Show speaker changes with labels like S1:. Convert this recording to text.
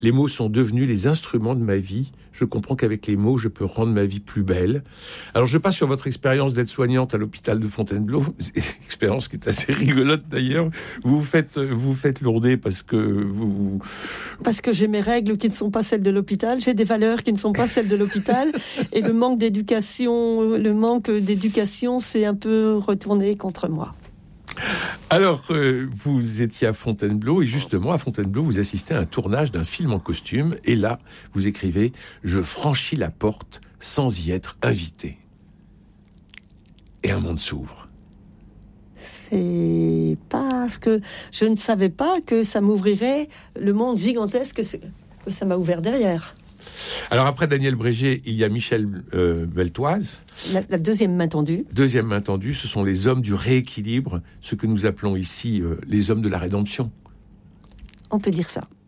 S1: Les mots sont devenus les instruments de ma vie. Je comprends qu'avec les mots, je peux rendre ma vie plus belle. Alors, je passe sur votre expérience d'aide-soignante à l'hôpital de Fontainebleau. Expérience qui est assez rigolote d'ailleurs. Vous faites lourder parce que
S2: Parce que j'ai mes règles qui ne sont pas celles de l'hôpital. J'ai des valeurs qui ne sont pas celles de l'hôpital. Et le manque d'éducation s'est un peu retourné contre moi.
S1: Alors, vous étiez à Fontainebleau, et justement, à Fontainebleau, vous assistez à un tournage d'un film en costume, et là, vous écrivez « Je franchis la porte sans y être invité ». Et un monde s'ouvre.
S2: C'est parce que je ne savais pas que ça m'ouvrirait le monde gigantesque que ça m'a ouvert derrière.
S1: Alors après Daniel Brégé, il y a Michel Beltoise.
S2: La deuxième main tendue.
S1: Deuxième main tendue, ce sont les hommes du rééquilibre, ce que nous appelons ici les hommes de la rédemption.
S2: On peut dire ça.